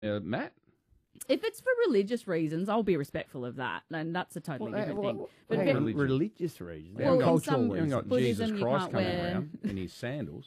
Matt? If it's for religious reasons, I'll be respectful of that, and that's a totally different thing. But Hang on, religious reasons. Well, in You some haven't got Buddhism, Jesus you Christ can't coming wear. around in his sandals.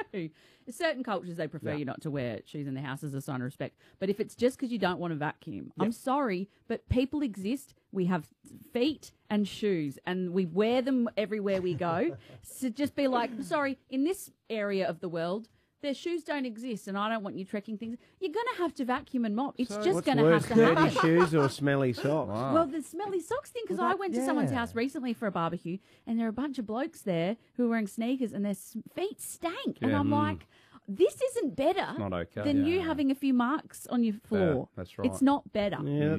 Certain cultures, they prefer you not to wear shoes in the house as a sign of respect. But if it's just because you don't want to vacuum, I'm sorry, but people exist. We have feet and shoes, and we wear them everywhere we go. So just be like, sorry, in this area of the world, their shoes don't exist, and I don't want you trekking things. You're going to have to vacuum and mop. It's just going to have to dirty happen. shoes or smelly socks? Wow. Well, the smelly socks thing, because I went to someone's house recently for a barbecue, and there are a bunch of blokes there who were wearing sneakers, and their feet stank. And I'm like, this isn't better Not okay. than you having a few marks on your floor. that's right. It's not better. Yeah,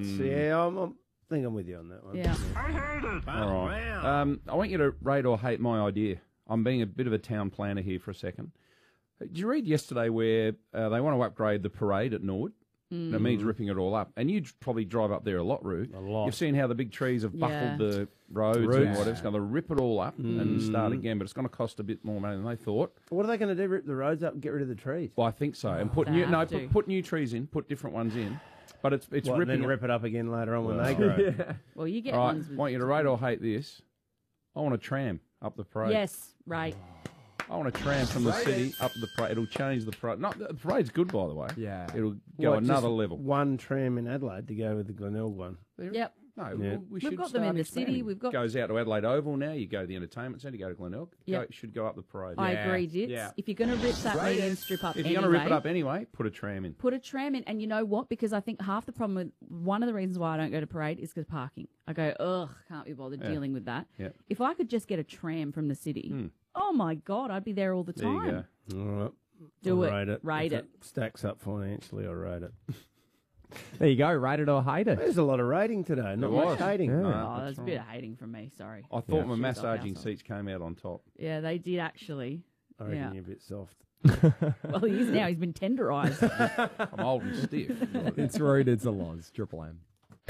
I think I'm with you on that one. Yeah. I hate it. All right. I want you to rate or hate my idea. I'm being a bit of a town planner here for a second. Did you read yesterday where they want to upgrade the parade at Nord? That means ripping it all up. And you probably drive up there a lot, Roo. A lot. You've seen how the big trees have buckled the roads and whatever. It's going to rip it all up and start again, but it's going to cost a bit more money than they thought. What are they going to do? Rip the roads up and get rid of the trees? Well, I think so. And put new trees in, put different ones in. But it's What, ripping then rip it up again later on when they grow. Well, you get All right, ones I with... want you to rate or hate this. I want a tram up the parade. Yes, right. I want a tram from the city up the parade. It'll change the parade. No, the parade's good, by the way. Yeah. It'll go another just level. One tram in Adelaide to go with the Glenelg one. Yep. No, Yeah. we should We've got them in start the city. expanding. We've got... Goes out to Adelaide Oval now. You go to the entertainment centre. You go to Glenelg. Yep. Should go up the parade. I agree, Dits. Yeah. If you're going to rip that median strip up If you're going to rip it up anyway, put a tram in. put a tram in. And you know what? Because I think half the problem with one of the reasons why I don't go to parade is because parking. I go, ugh, can't be bothered dealing with that. Yeah. If I could just get a tram from the city, oh my God, I'd be there all the There you time. go. All right. Do I'll it. Rate it. Rate If it. stacks up financially, I'll rate it. There you go. Rate it or hate it. There's a lot of rating today. Not much hating. Yeah. Oh, there's a bit of hating from me, sorry. I thought my Shoes off massaging outside. seats came out on top. Yeah, they did actually. I reckon Yeah. you're a bit soft. Well, he is now. He's been tenderised. I'm old and stiff. It's rude. It's a loss. Triple M.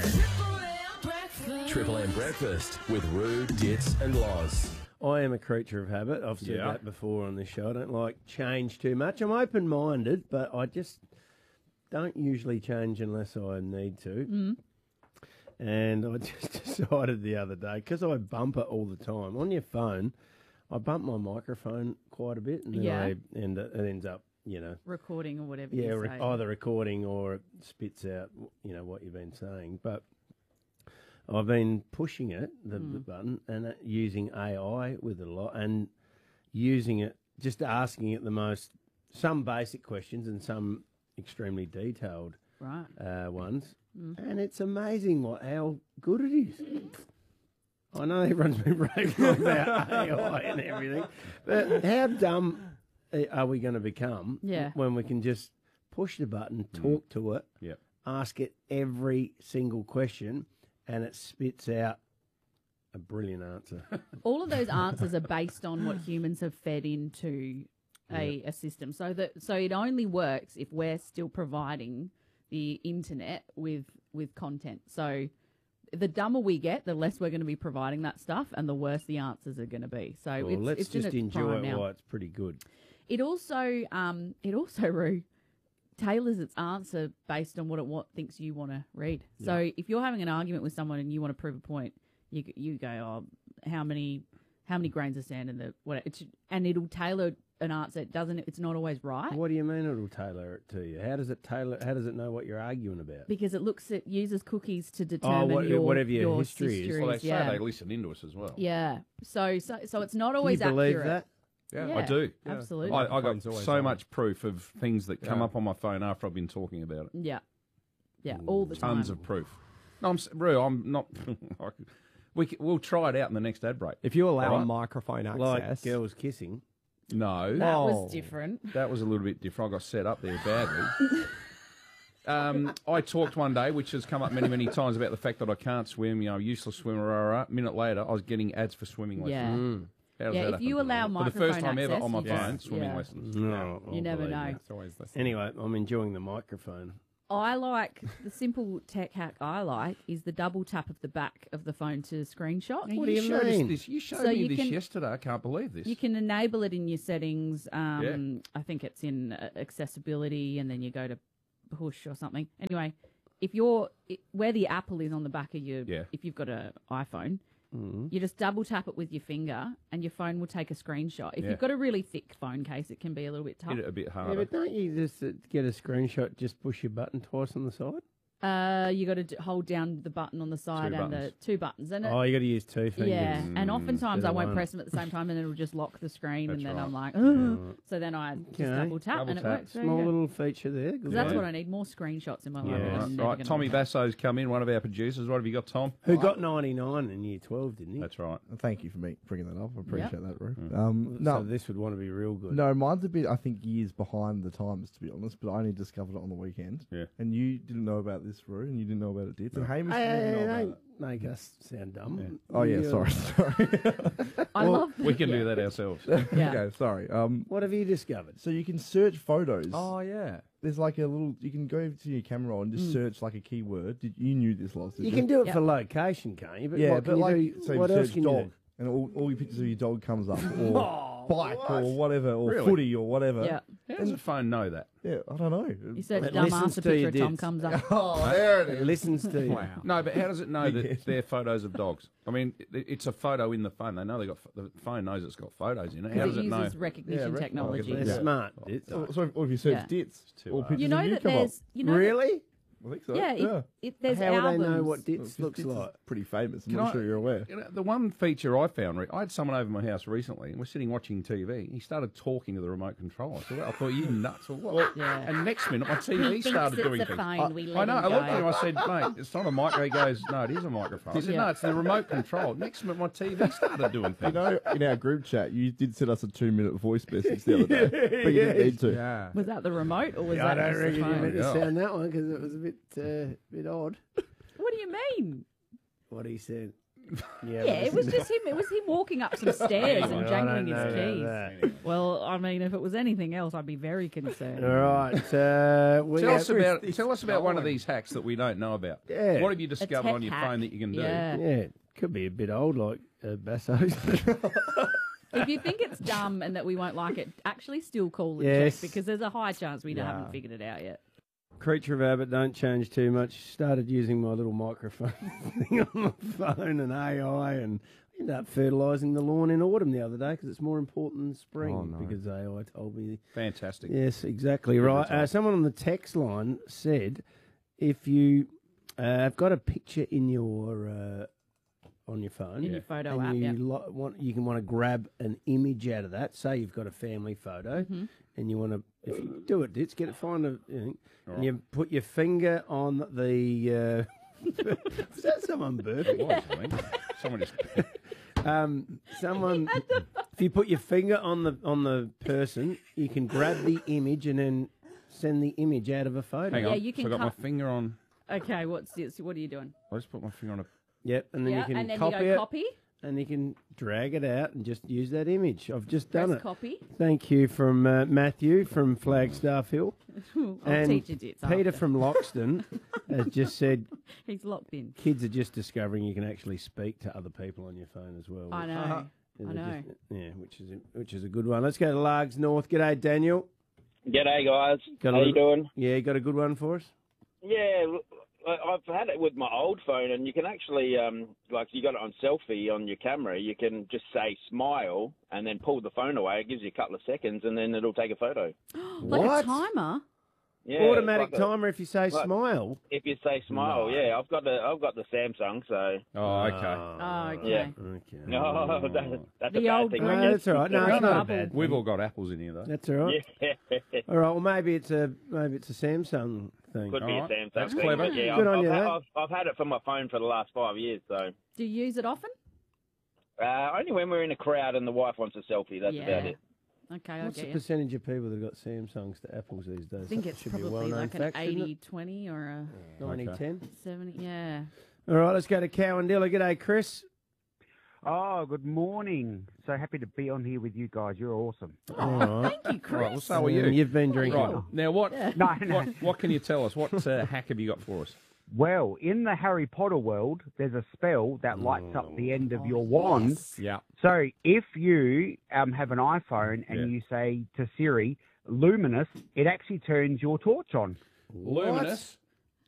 Triple M Breakfast with Roo, Dits and Loz. I am a creature of habit. I've said that before on this show. I don't like change too much. I'm open-minded, but I just don't usually change unless I need to. And I just decided the other day, because I bump it all the time, on your phone, I bump my microphone quite a bit, and then it ends up, Recording or whatever yeah, you say. either recording or it spits out, what you've been saying. But I've been pushing it, the button, and using AI with it a lot, and using it, just asking it some basic questions and some extremely detailed ones. And it's amazing how good it is. I know everyone's been raving on about AI and everything, but how dumb are we going to become when we can just push the button, talk to it, ask it every single question, and it spits out a brilliant answer. All of those answers are based on what humans have fed into a system. So it only works if we're still providing the internet with content. So the dumber we get, the less we're going to be providing that stuff, and the worse the answers are going to be. So let's it's just in its enjoy prime it now. while it's pretty good. It also Roo, tailors its answer based on what it thinks you want to read. So if you're having an argument with someone and you want to prove a point, you go, oh, how many grains of sand in the what? And it'll tailor an answer. It's not always right. What do you mean it'll tailor it to you? How does it know what you're arguing about? Because it uses cookies to determine whatever your your history is. Well, they say they listen into us as well. Yeah. So it's not Do you always believe accurate. that? Yeah, I do. Absolutely. I got so much proof of things that come up on my phone after I've been talking about it. Yeah. Yeah, all the time. Tons of proof. No, I'm not. We'll try it out in the next ad break. If you allow microphone access. Like girls kissing. No. That was different. That was a little bit different. I got set up there badly. I talked one day, which has come up many, many times, about the fact that I can't swim, useless swimmer, rah. Minute later, I was getting ads for swimming lessons. How does that if you happen? allow For the microphone first time ever access, on my you phone, just- swimming lessons. No, You never know. It's always listening. Anyway, I'm enjoying the microphone. I like the simple tech hack I like is the double tap of the back of the phone to screenshot. What do you mean? You showed So me you this can- yesterday. I can't believe this. You can enable it in your settings. I think it's in accessibility, and then you go to push or something. Anyway, where the Apple is on the back of your, if you've got an iPhone, you just double tap it with your finger and your phone will take a screenshot. If you've got a really thick phone case, it can be a little bit tough. Get it a bit harder. Yeah, but don't you just get a screenshot, just push your button twice on the side? You got to hold down the button on the side and the two buttons. And you got to use two fingers. Yeah, and oftentimes I won't press them at the same time, and it'll just lock the screen, and then I'm like, oh. So then I just double tap, and it works. Small little feature there. Good that's what I need, more screenshots in my life. Right, Tommy Basso's come in, one of our producers. What have you got, Tom? Who got 99 in year 12, didn't he? That's right. Thank you for bringing that up. I appreciate that, Roo. So this would want to be real good. No, mine's a bit, I think, years behind the times, to be honest, but I only discovered it on the weekend. Yeah. And you didn't know about this, Roo, and you didn't know about it, did? So Hamish Hey, didn't know don't about it. make us sound dumb. Yeah. Oh, yeah, sorry. I love We can do that ourselves. Yeah. Okay, sorry. What have you discovered? So you can search photos. Oh, yeah. There's like a little, you can go to your camera roll and just search like a keyword. You knew this, Loz, didn't You can do it for location, can't you? But yeah, what but can like, you do? so What you else search can dog, you do? and all your pictures of your dog comes up, or bike, what? or whatever, or Really? footy, or whatever. Yeah. How does the phone know that? Yeah, I don't know. You search It dumb listens answer to your picture, Tom dits. comes up. Oh, there it It is. listens to you. Wow. No, but how does it know that they're photos of dogs? I mean, it's a photo in the phone. They know the phone knows it's got photos in it. How Because does it it know? uses recognition Yeah, technology. They're Yeah. smart. Or if you search Yeah. dits, too all hard. pictures You know of you that come up. there's, you know, that- Really? I think so. yeah, there's How albums. would they know what Well, dits just looks Dits is like? pretty famous. I'm Can not I- sure you're aware. You know, the one feature I found, I had someone over my house recently, and we're sitting watching TV. He started talking to the remote control. I thought, you nuts or what? Yeah. And next minute, my He TV thinks started it's doing a things. phone, we I let know. him I looked go. at him. I said, mate, it's not a micro. He goes, no, it is a microphone. I said, no, it's the remote control. Next minute, my TV started doing You things. know, in our group chat, you did send us a 2-minute voice message the other day, but you didn't need to. Yeah. Was that the remote or was I that don't just the reckon you phone? meant to Yeah. sound that one because it was a bit odd. What do you mean? What he said. Yeah, it was just him. It was him walking up some stairs and jangling his keys. That. Well, I mean, if it was anything else, I'd be very concerned. All right. Tell us about one of these hacks that we don't know about. Yeah. What have you discovered tech on your hack. phone that you can do? Yeah. Yeah, could be a bit old, like Basso's. If you think it's dumb and that we won't like it, actually still call and Yes. check because there's a high chance we haven't figured it out yet. Creature of habit, don't change too much. Started using my little microphone thing on my phone and AI, and ended up fertilising the lawn in autumn the other day because it's more important than spring. Oh, no. Because AI told me. Fantastic. Yes, exactly right. Someone on the text line said, if you have got a picture in your on your phone, In your photo and app, you you can want to grab an image out of that. Say you've got a family photo, and you want to, if you do it, Ditz, get it, find a, and you put your finger on the. Was that someone burping? It was, I think. Someone just. Someone. If you put your finger on the person, you can grab the image and then send the image out of a photo. Hang Yeah, on. you can so I got my cut- finger on. Okay, what's this? What are you doing? I just put my finger on a. Yep, and then yeah, you can and then copy you go it, copy. and you can drag it out and just use that image. I've just done Press it. copy. Thank you from Matthew from Flagstaff Hill. I'll and teach you Ditz Peter after. from Loxton has just said He's locked in. kids are just discovering you can actually speak to other people on your phone as well. I which- know. and I they're know. yeah, which is a good one. Let's go to Largs North. G'day, Daniel. G'day, guys. Got a How you little- doing? Yeah, you got a good one for us? Yeah, I've had it with my old phone, and you can actually, like, you got it on selfie on your camera. You can just say smile and then pull the phone away. It gives you a couple of seconds, and then it'll take a photo. Like What? a timer. Yeah, Automatic it's like timer if you say like- smile. if you say smile, No. yeah. I've got the Samsung, so Oh, okay. Oh, okay. yeah. Okay. No, that's a The bad old thing. No, when you- that's all right. No, when it's you not a bubble. bad. We've all got apples in here, though. That's all right. Yeah, All right. Well, maybe it's a Samsung thing. could be All right. a Samsung. That's thing, clever. but yeah, Good I've, on you, I've, mate. I've had it for my phone for the last 5 years, so Do you use it often? only when we're in a crowd and the wife wants a selfie. That's about it. Okay, I What's the get you. percentage of people that got Samsungs to Apples these days? I think That it's should be a probably well-known like an fact, shouldn't 80-20 or a it? 90-10. 70. Yeah. All right, let's go to Cowandilla. G'day, Chris. Oh, good morning. So happy to be on here with you guys. You're awesome. All right. Thank you, Chris. All right, well, so are you. You've been drinking. Right. Now, what, No, no. what can you tell us? What hack have you got for us? Well, in the Harry Potter world, there's a spell that lights up the end of your wand. Yeah. So if you have an iPhone and Yeah. you say to Siri, luminous, it actually turns your torch on. Luminous